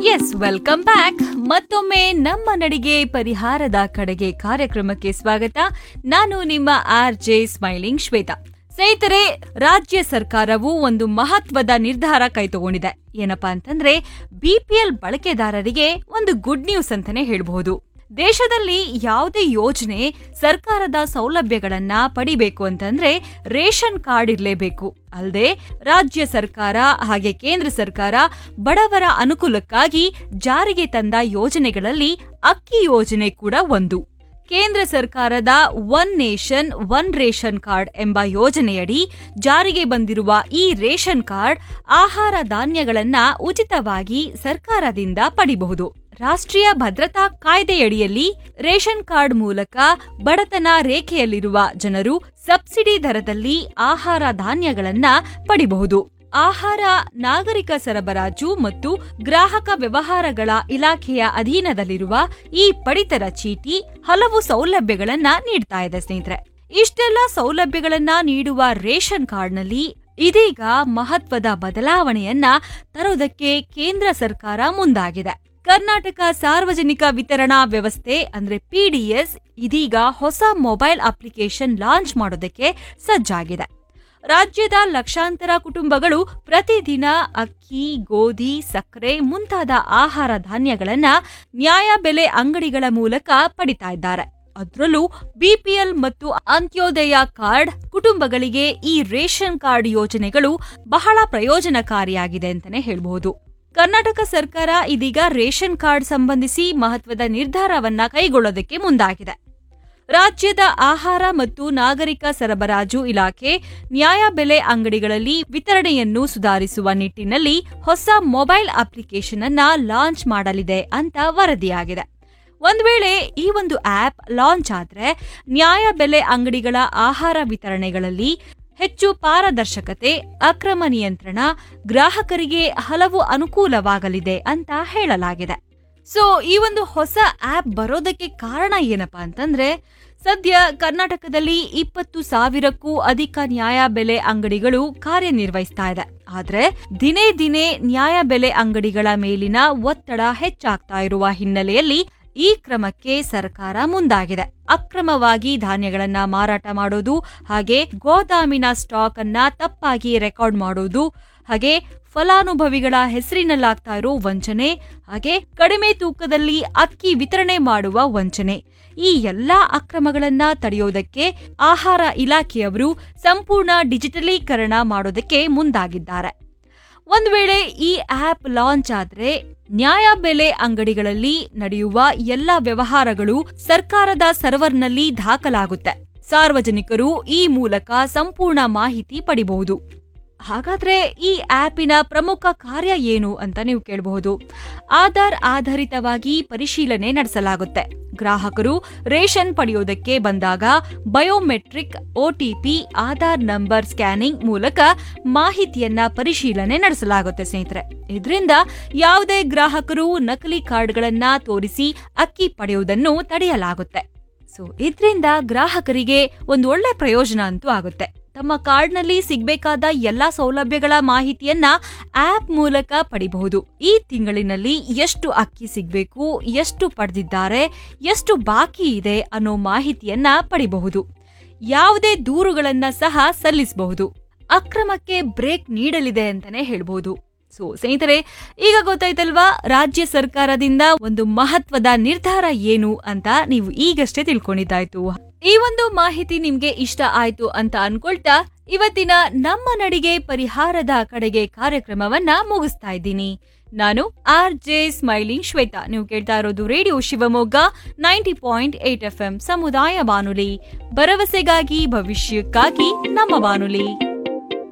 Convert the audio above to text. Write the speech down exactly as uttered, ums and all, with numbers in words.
S welcome back. ಮತ್ತೊಮ್ಮೆ ನಮ್ಮ ನಡಿಗೆ ಪರಿಹಾರದ ಕಡೆಗೆ ಕಾರ್ಯಕ್ರಮಕ್ಕೆ ಸ್ವಾಗತ. ನಾನು ನಿಮ್ಮ ಆರ್ ಜೆ ಸ್ಮೈಲಿಂಗ್ ಶ್ವೇತಾ. ಸ್ನೇಹಿತರೆ, ರಾಜ್ಯ ಸರ್ಕಾರವು ಒಂದು ಮಹತ್ವದ ನಿರ್ಧಾರ ಕೈಗೊಂಡಿದೆ. ಏನಪ್ಪಾ ಅಂತಂದ್ರೆ ಬಿಪಿಎಲ್ ಬಳಕೆದಾರರಿಗೆ ಒಂದು ಗುಡ್ ನ್ಯೂಸ್ ಅಂತಾನೆ ಹೇಳಬಹುದು. ದೇಶದಲ್ಲಿ ಯಾವುದೇ ಯೋಜನೆ ಸರ್ಕಾರದ ಸೌಲಭ್ಯಗಳನ್ನ ಪಡಿಬೇಕು ಅಂತಂದ್ರೆ ರೇಷನ್ ಕಾರ್ಡ್ ಇರಲೇಬೇಕು. ಅಲ್ಲದೆ ರಾಜ್ಯ ಸರ್ಕಾರ ಹಾಗೆ ಕೇಂದ್ರ ಸರ್ಕಾರ ಬಡವರ ಅನುಕೂಲಕ್ಕಾಗಿ ಜಾರಿಗೆ ತಂದ ಯೋಜನೆಗಳಲ್ಲಿ ಅಕ್ಕಿ ಯೋಜನೆ ಕೂಡ ಒಂದು. ಕೇಂದ್ರ ಸರ್ಕಾರದ one nation one ration card ಎಂಬ ಯೋಜನೆಯಡಿ ಜಾರಿಗೆ ಬಂದಿರುವ ಈ ರೇಷನ್ ಕಾರ್ಡ್ ಆಹಾರ ಧಾನ್ಯಗಳನ್ನ ಉಚಿತವಾಗಿ ಸರ್ಕಾರದಿಂದ ಪಡಿಬಹುದು. ರಾಷ್ಟ್ರೀಯ ಭದ್ರತಾ ಕಾಯ್ದೆಯಡಿಯಲ್ಲಿ ರೇಷನ್ ಕಾರ್ಡ್ ಮೂಲಕ ಬಡತನ ರೇಖೆಯಲ್ಲಿರುವ ಜನರು ಸಬ್ಸಿಡಿ ದರದಲ್ಲಿ ಆಹಾರ ಧಾನ್ಯಗಳನ್ನ ಪಡಿಬಹುದು. ಆಹಾರ, ನಾಗರಿಕ ಸರಬರಾಜು ಮತ್ತು ಗ್ರಾಹಕ ವ್ಯವಹಾರಗಳ ಇಲಾಖೆಯ ಅಧೀನದಲ್ಲಿರುವ ಈ ಪಡಿತರ ಚೀಟಿ ಹಲವು ಸೌಲಭ್ಯಗಳನ್ನ ನೀಡ್ತಾ ಇದೆ. ಸ್ನೇಹಿತರೆ, ಇಷ್ಟೆಲ್ಲ ಸೌಲಭ್ಯಗಳನ್ನ ನೀಡುವ ರೇಷನ್ ಕಾರ್ಡ್ನಲ್ಲಿ ಇದೀಗ ಮಹತ್ವದ ಬದಲಾವಣೆಯನ್ನ ತರೋದಕ್ಕೆ ಕೇಂದ್ರ ಸರ್ಕಾರ ಮುಂದಾಗಿದೆ. ಕರ್ನಾಟಕ ಸಾರ್ವಜನಿಕ ವಿತರಣಾ ವ್ಯವಸ್ಥೆ ಅಂದ್ರೆ ಪಿಡಿಎಸ್ ಇದೀಗ ಹೊಸ ಮೊಬೈಲ್ ಅಪ್ಲಿಕೇಶನ್ ಲಾಂಚ್ ಮಾಡೋದಕ್ಕೆ ಸಜ್ಜಾಗಿದೆ. ರಾಜ್ಯದ ಲಕ್ಷಾಂತರ ಕುಟುಂಬಗಳು ಪ್ರತಿದಿನ ಅಕ್ಕಿ, ಗೋಧಿ, ಸಕ್ಕರೆ ಮುಂತಾದ ಆಹಾರ ಧಾನ್ಯಗಳನ್ನ ನ್ಯಾಯಬೆಲೆ ಅಂಗಡಿಗಳ ಮೂಲಕ ಪಡಿತಾ ಇದ್ದಾರೆ. ಅದರಲ್ಲೂ ಬಿಪಿಎಲ್ ಮತ್ತು ಅಂತ್ಯೋದಯ ಕಾರ್ಡ್ ಕುಟುಂಬಗಳಿಗೆ ಈ ರೇಷನ್ ಕಾರ್ಡ್ ಯೋಜನೆಗಳು ಬಹಳ ಪ್ರಯೋಜನಕಾರಿಯಾಗಿದೆ ಅಂತಾನೆ ಹೇಳಬಹುದು. ಕರ್ನಾಟಕ ಸರ್ಕಾರ ಇದೀಗ ರೇಷನ್ ಕಾರ್ಡ್ ಸಂಬಂಧಿಸಿ ಮಹತ್ವದ ನಿರ್ಧಾರವನ್ನ ಕೈಗೊಳ್ಳೋದಕ್ಕೆ ಮುಂದಾಗಿದೆ. ರಾಜ್ಯದ ಆಹಾರ ಮತ್ತು ನಾಗರಿಕ ಸರಬರಾಜು ಇಲಾಖೆ ನ್ಯಾಯಬೆಲೆ ಅಂಗಡಿಗಳಲ್ಲಿ ವಿತರಣೆಯನ್ನು ಸುಧಾರಿಸುವ ನಿಟ್ಟಿನಲ್ಲಿ ಹೊಸ ಮೊಬೈಲ್ ಅಪ್ಲಿಕೇಶನ್ ಅನ್ನ ಲಾಂಚ್ ಮಾಡಲಿದೆ ಅಂತ ವರದಿಯಾಗಿದೆ. ಒಂದ್ ವೇಳೆ ಈ ಒಂದು ಆಪ್ ಲಾಂಚ್ ಆದ್ರೆ ನ್ಯಾಯಬೆಲೆ ಅಂಗಡಿಗಳ ಆಹಾರ ವಿತರಣೆಗಳಲ್ಲಿ ಹೆಚ್ಚು ಪಾರದರ್ಶಕತೆ, ಅಕ್ರಮ ನಿಯಂತ್ರಣ, ಗ್ರಾಹಕರಿಗೆ ಹಲವು ಅನುಕೂಲವಾಗಲಿದೆ ಅಂತ ಹೇಳಲಾಗಿದೆ. ಸೊ ಈ ಒಂದು ಹೊಸ ಆಪ್ ಬರೋದಕ್ಕೆ ಕಾರಣ ಏನಪ್ಪಾ ಅಂತಂದ್ರೆ ಸದ್ಯ ಕರ್ನಾಟಕದಲ್ಲಿ ಇಪ್ಪತ್ತು ಸಾವಿರಕ್ಕೂ ಅಧಿಕ ನ್ಯಾಯಬೆಲೆ ಅಂಗಡಿಗಳು ಕಾರ್ಯನಿರ್ವಹಿಸ್ತಾ ಇದೆ. ಆದ್ರೆ ದಿನೇ ದಿನೇ ನ್ಯಾಯಬೆಲೆ ಅಂಗಡಿಗಳ ಮೇಲಿನ ಒತ್ತಡ ಹೆಚ್ಚಾಗ್ತಾ ಇರುವ ಹಿನ್ನೆಲೆಯಲ್ಲಿ ಈ ಕ್ರಮಕ್ಕೆ ಸರ್ಕಾರ ಮುಂದಾಗಿದೆ. ಅಕ್ರಮವಾಗಿ ಧಾನ್ಯಗಳನ್ನ ಮಾರಾಟ ಮಾಡೋದು, ಹಾಗೆ ಗೋದಾಮಿನ ಸ್ಟಾಕ್ ಅನ್ನ ತಪ್ಪಾಗಿ ರೆಕಾರ್ಡ್ ಮಾಡೋದು, ಹಾಗೆ ಫಲಾನುಭವಿಗಳ ಹೆಸರಿನಲ್ಲಾಗ್ತಾ ಇರೋ ವಂಚನೆ, ಹಾಗೆ ಕಡಿಮೆ ತೂಕದಲ್ಲಿ ಅಕ್ಕಿ ವಿತರಣೆ ಮಾಡುವ ವಂಚನೆ, ಈ ಎಲ್ಲಾ ಅಕ್ರಮಗಳನ್ನ ತಡೆಯೋದಕ್ಕೆ ಆಹಾರ ಇಲಾಖೆಯವರು ಸಂಪೂರ್ಣ ಡಿಜಿಟಲೀಕರಣ ಮಾಡೋದಕ್ಕೆ ಮುಂದಾಗಿದ್ದಾರೆ. ಒಂದ್ ವೇಳೆ ಈ ಆಪ್ ಲಾಂಚ್ ಆದ್ರೆ ನ್ಯಾಯಬೆಲೆ ಅಂಗಡಿಗಳಲ್ಲಿ ನಡೆಯುವ ಎಲ್ಲ ವ್ಯವಹಾರಗಳು ಸರ್ಕಾರದ ಸರ್ವರ್ನಲ್ಲಿ ದಾಖಲಾಗುತ್ತೆ. ಸಾರ್ವಜನಿಕರು ಈ ಮೂಲಕ ಸಂಪೂರ್ಣ ಮಾಹಿತಿ ಪಡಿಬಹುದು. ಹಾಗಾದ್ರೆ ಈ ಆಪಿನ ಪ್ರಮುಖ ಕಾರ್ಯ ಏನು ಅಂತ ನೀವು ಕೇಳಬಹುದು. ಆಧಾರ್ ಆಧಾರಿತವಾಗಿ ಪರಿಶೀಲನೆ ನಡೆಸಲಾಗುತ್ತೆ. ಗ್ರಾಹಕರು ರೇಷನ್ ಪಡೆಯೋದಕ್ಕೆ ಬಂದಾಗ biometric, OTP, Aadhaar number scanning ಮೂಲಕ ಮಾಹಿತಿಯನ್ನ ಪರಿಶೀಲನೆ ನಡೆಸಲಾಗುತ್ತೆ. ಸ್ನೇಹಿತರೆ, ಇದರಿಂದ ಯಾವುದೇ ಗ್ರಾಹಕರು ನಕಲಿ ಕಾರ್ಡ್ಗಳನ್ನ ತೋರಿಸಿ ಅಕ್ಕಿ ಪಡೆಯುವುದನ್ನು ತಡೆಯಲಾಗುತ್ತೆ. ಸೊ ಇದರಿಂದ ಗ್ರಾಹಕರಿಗೆ ಒಂದು ಒಳ್ಳೆ ಪ್ರಯೋಜನ ಅಂತೂ ಆಗುತ್ತೆ. ತಮ್ಮ ಕಾರ್ಡ್ನಲ್ಲಿ ಸಿಗಬೇಕಾದ ಎಲ್ಲಾ ಸೌಲಭ್ಯಗಳ ಮಾಹಿತಿಯನ್ನ ಆಪ್ ಮೂಲಕ ಪಡಿಬಹುದು. ಈ ತಿಂಗಳಿನಲ್ಲಿ ಎಷ್ಟು ಅಕ್ಕಿ ಸಿಗಬೇಕು, ಎಷ್ಟು ಪಡೆದಿದ್ದಾರೆ, ಎಷ್ಟು ಬಾಕಿ ಇದೆ ಅನ್ನೋ ಮಾಹಿತಿಯನ್ನ ಪಡಿಬಹುದು. ಯಾವುದೇ ದೂರುಗಳನ್ನ ಸಹ ಸಲ್ಲಿಸಬಹುದು. ಅಕ್ರಮಕ್ಕೆ ಬ್ರೇಕ್ ನೀಡಲಿದೆ ಅಂತಾನೆ ಹೇಳಬಹುದು. ಸೊ ಸ್ನೇಹಿತರೆ, ಈಗ ಗೊತ್ತಾಯ್ತಲ್ವಾ ರಾಜ್ಯ ಸರ್ಕಾರದಿಂದ ಒಂದು ಮಹತ್ವದ ನಿರ್ಧಾರ ಏನು ಅಂತ ನೀವು ಈಗಷ್ಟೇ ತಿಳ್ಕೊಂಡಿದ್ದಾಯ್ತು. ಈ ಒಂದು ಮಾಹಿತಿ ನಿಮ್ಗೆ ಇಷ್ಟ ಆಯ್ತು ಅಂತ ಅನ್ಕೊಳ್ತಾ ಇವತ್ತಿನ ನಮ್ಮ ನಡಿಗೆ ಪರಿಹಾರದ ಕಡೆಗೆ ಕಾರ್ಯಕ್ರಮವನ್ನ ಮುಗಿಸ್ತಾ ಇದ್ದೀನಿ. ನಾನು ಆರ್ ಜೆ ಸ್ಮೈಲಿಂಗ್ ಶ್ವೇತಾ. ನೀವು ಕೇಳ್ತಾ ಇರೋದು radio Shivamogga ninety point eight F M ಸಮುದಾಯ ಬಾನುಲಿ, ಭರವಸೆಗಾಗಿ ಭವಿಷ್ಯಕ್ಕಾಗಿ ನಮ್ಮ ಬಾನುಲಿ.